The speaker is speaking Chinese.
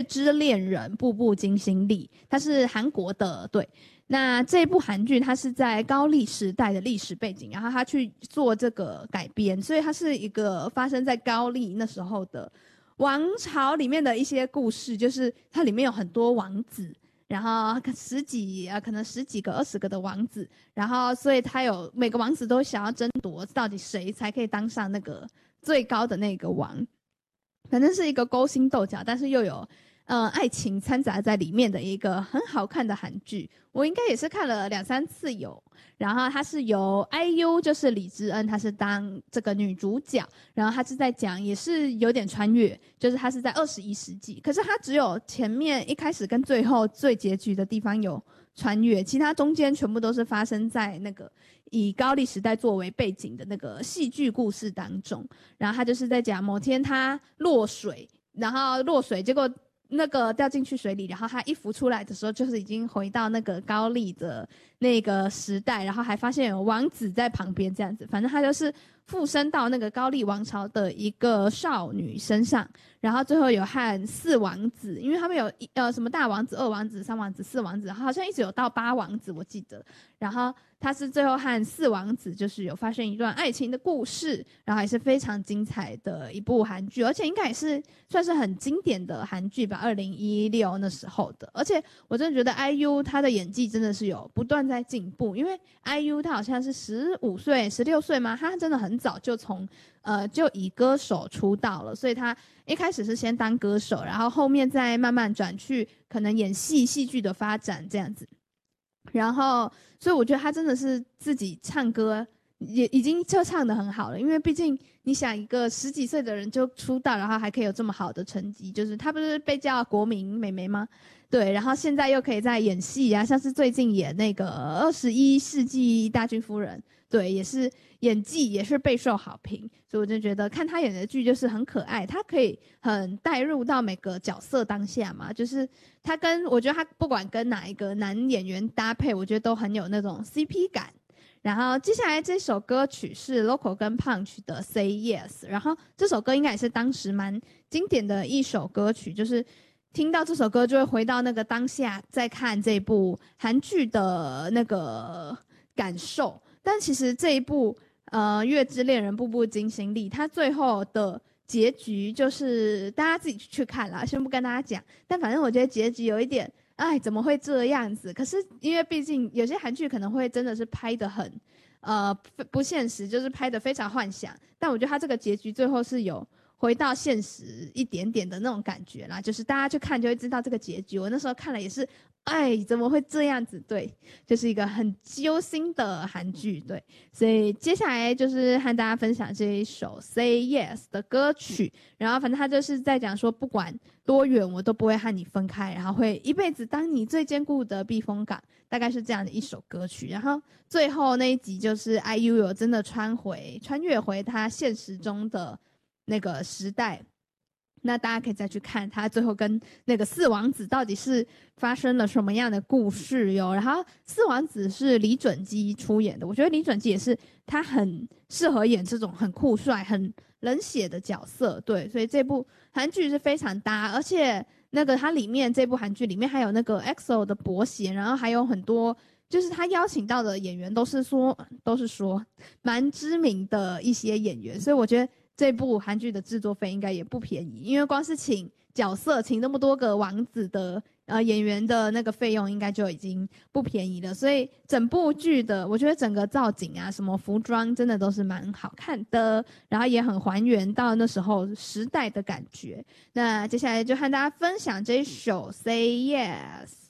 之恋人步步惊心力》，它是韩国的，对。那这部韩剧它是在高丽时代的历史背景，然后他去做这个改编，所以它是一个发生在高丽那时候的王朝里面的一些故事，就是它里面有很多王子，然后可能十几个、20个的王子，然后所以他有每个王子都想要争夺到底谁才可以当上那个最高的那个王，反正是一个勾心斗角，但是又有爱情掺杂在里面的一个很好看的韩剧，我应该也是看了2、3次有。然后它是由 IU 就是李智恩，她是当这个女主角，然后她是在讲也是有点穿越，就是她是在21世纪，可是她只有前面一开始跟最后最结局的地方有穿越，其他中间全部都是发生在那个以高丽时代作为背景的那个戏剧故事当中。然后她就是在讲某天她落水，然后落水结果那个掉进去水里，然后他一浮出来的时候，就是已经回到那个高丽的那个时代，然后还发现有王子在旁边这样子，反正他就是附身到那个高丽王朝的一个少女身上，然后最后有和4王子，因为他们有什么大王子、2王子、3王子、4王子，好像一直有到8王子我记得，然后他是最后和4王子就是有发生一段爱情的故事，然后也是非常精彩的一部韩剧，而且应该也是算是很经典的韩剧吧，2016那时候的。而且我真的觉得 IU 他的演技真的是有不断在进步，因为 IU 他好像是15岁、16岁嘛，他真的很早就就以歌手出道了，所以他一开始是先当歌手，然后后面再慢慢转去可能演戏剧的发展这样子。然后所以我觉得他真的是自己唱歌也已经就唱得很好了，因为毕竟你想一个10几岁的人就出道，然后还可以有这么好的成绩，就是他不是被叫国民美眉吗？对，然后现在又可以在演戏啊，像是最近演那个21世纪大军夫人，对，也是演技也是备受好评，所以我就觉得看他演的剧就是很可爱，他可以很带入到每个角色当下嘛，就是我觉得他不管跟哪一个男演员搭配，我觉得都很有那种 CP 感。然后接下来这首歌曲是 Local 跟 Punch 的 Say Yes， 然后这首歌应该也是当时蛮经典的一首歌曲，就是听到这首歌就会回到那个当下在看这部韩剧的那个感受。但其实这一部月之恋人步步惊心力，它最后的结局就是大家自己去看啦，先不跟大家讲，但反正我觉得结局有一点怎么会这样子？可是因为毕竟有些韩剧可能会真的是拍得很不现实，就是拍得非常幻想，但我觉得它这个结局最后是有回到现实一点点的那种感觉啦，就是大家去看就会知道这个结局。我那时候看了也是怎么会这样子？对，就是一个很揪心的韩剧，对。所以接下来就是和大家分享这一首 Say Yes 的歌曲，然后反正他就是在讲说不管多远我都不会和你分开，然后会一辈子当你最坚固的避风港，大概是这样的一首歌曲。然后最后那一集就是 IU 有真的穿越回他现实中的那个时代，那大家可以再去看他最后跟那个4王子到底是发生了什么样的故事哟。然后4王子是李准基出演的，我觉得李准基也是他很适合演这种很酷帅很冷血的角色，对，所以这部韩剧是非常搭。而且那个它里面这部韩剧里面还有那个 EXO 的伯贤，然后还有很多就是他邀请到的演员都是说蛮知名的一些演员，所以我觉得这部韩剧的制作费应该也不便宜，因为光是请角色请那么多个王子的演员的那个费用应该就已经不便宜了，所以整部剧的我觉得整个造景啊什么服装真的都是蛮好看的，然后也很还原到那时候时代的感觉。那接下来就和大家分享这一首 Say Yes。